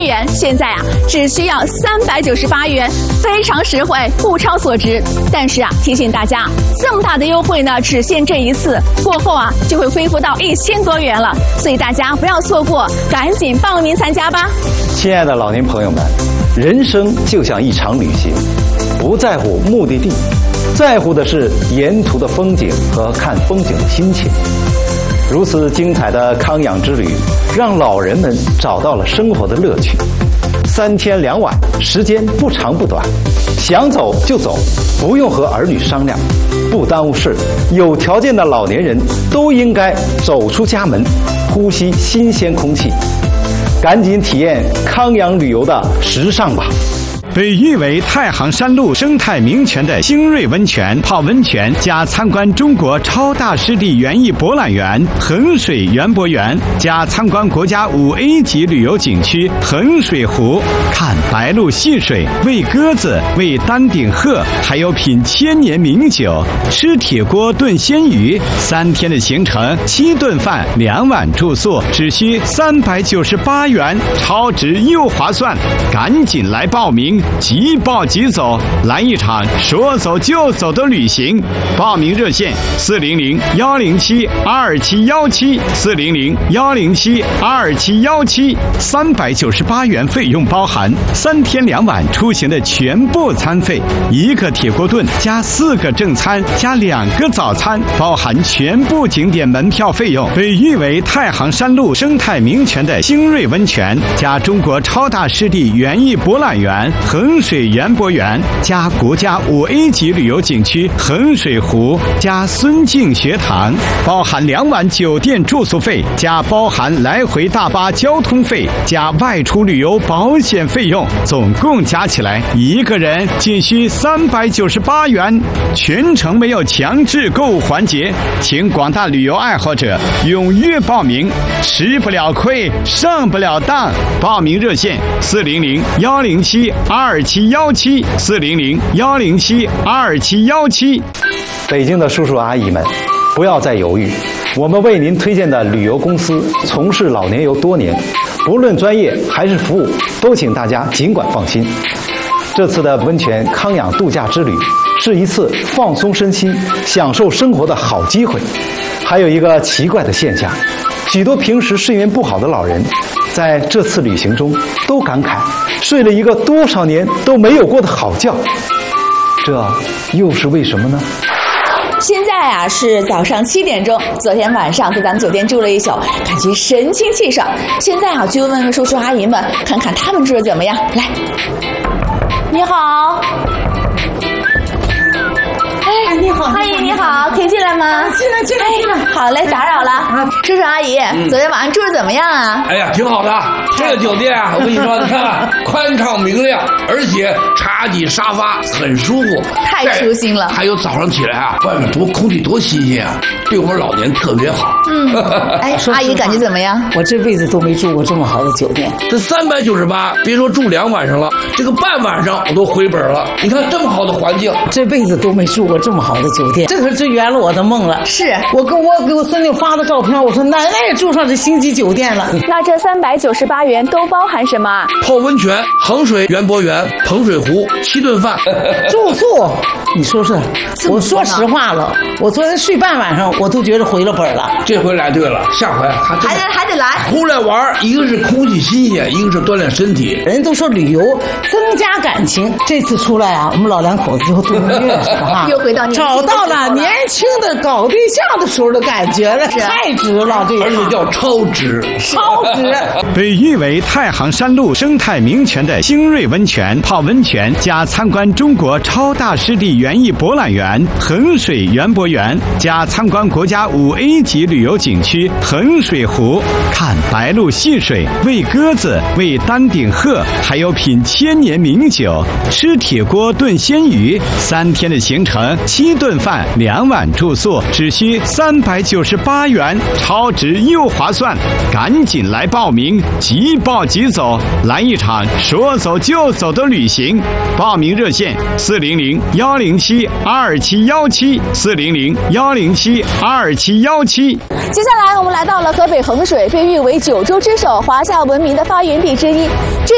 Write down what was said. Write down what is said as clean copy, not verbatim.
元，现在只需要398元，非常实惠，物超所值。但是提醒大家，这么大的优惠呢，只限这一次，过后就会恢复到1000多元了，所以大家不要错过，赶紧报名参加吧。 亲爱的老年朋友们，人生就像一场旅行，不在乎目的地，在乎的是沿途的风景和看风景的心情。如此精彩的康养之旅，让老人们找到了生活的乐趣。3天2晚，时间不长不短，想走就走，不用和儿女商量，不耽误事。有条件的老年人都应该走出家门，呼吸新鲜空气，赶紧体验康养旅游的时尚吧。 被誉为太行山路生态名泉的星瑞温泉泡温泉加参观中国超大湿地园艺博览园衡水园博园加参观国家5A 级旅游景区衡水湖，看白鹭戏水，喂鸽子，喂丹顶鹤，还有品千年名酒，吃铁锅炖鲜鱼。3天的行程，7顿饭，2晚住宿，只需398元，超值又划算，赶紧来报名！即报即走，来一场说走就走的旅行。报名热线400-107-2717，400-107-2717，398元费用包含3天2晚出行的全部餐费，1个铁锅炖加4个正餐加2个早餐，包含全部景点门票费用。被誉为太行山路生态名泉的星瑞温泉加中国超大湿地园艺博览园衡水园博园加国家5A 级旅游景区衡水湖加孙敬学堂，包含2晚酒店住宿费加包含来回大巴交通费加外出旅游保险费用，总共加起来1个人仅需398元，全程没有强制购物环节，请广大旅游爱好者踊跃报名，吃不了亏，上不了当。报名热线400-107-2717，400-107-2717。 北京的叔叔阿姨们，不要再犹豫，我们为您推荐的旅游公司从事老年游多年，不论专业还是服务，都请大家尽管放心。这次的温泉康养度假之旅是一次放松身心、享受生活的好机会。还有一个奇怪的现象，许多平时睡眠不好的老人在这次旅行中都感慨睡了一个多少年都没有过的好觉，这又是为什么呢？ 现在是早上7点钟，昨天晚上在咱们酒店住了一宿，感觉神清气爽。现在去问问叔叔阿姨们，看看他们住的怎么样。来，你好。哎，你好，阿姨你好，可以进来吗？ 进来。 好嘞，打扰了。叔叔阿姨，昨天晚上住的怎么样啊？ 哎呀，挺好的。这个酒店我跟你说，你看看，宽敞明亮，而且茶几沙发很舒服， 太舒心了。 还有早上起来外面空气多新鲜啊，对我们老年特别好。 哎，阿姨感觉怎么样？ 我这辈子都没住过这么好的酒店。 这398，别说住2晚上了，这个半晚上我都回本了。你看这么好的环境， 这辈子都没住过这么好的酒店，这可是圆了我的梦了。 是我给我孙女发的照片，我说奶奶也住上这星级酒店了。 那这398元都包含什么？ 泡温泉、衡水园博园、衡水湖，7顿饭， 住宿。你说是？我说实话了，我昨天睡半晚上，我都觉得回了本了。 这回来对了，下回还得来。 出来玩，一个是空气新鲜，一个是锻炼身体。 人都说旅游增加感情，这次出来我们老两口子就度蜜月似的哈， 又回到找到了年轻的搞对象的时候的感觉了，太值了，这而且叫超值。 被誉为太行山路生态名泉的星瑞温泉泡温泉加参观中国超大湿地园艺博览园衡水园博园加参观国家5A 级旅游景区衡水湖，看白鹭戏水，喂鸽子，喂丹顶鹤，还有品千年名酒，吃铁锅炖鲜鱼。3天的行程，7顿饭，2晚住宿，只需398元，超值又划算，赶紧来报名，即报即走，来一场说走就走的旅行。报名热线400-107-2717，400-107-2717。 接下来我们来到了河北衡水，被誉为9州之首、华夏文明的发源地之一。这